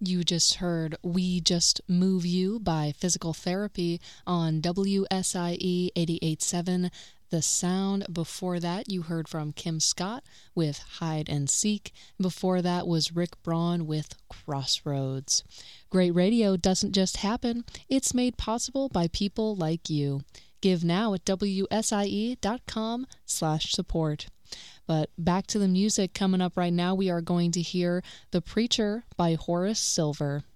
You just heard We Just Move You by Physical Therapy on WSIE 88.7 The Sound. Before that, you heard from Kim Scott with Hide and Seek. Before that was Rick Braun with Crossroads. Great radio doesn't just happen. It's made possible by people like you. Give now at WSIE.com/support. But back to the music coming up right now. We are going to hear The Preacher by Horace Silver.